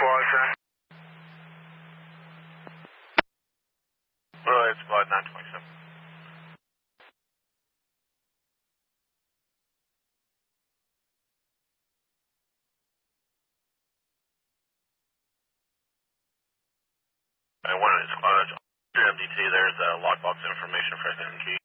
squad, sir? It's squad 927. I wanted squad MDT. There's logbox information for SNG.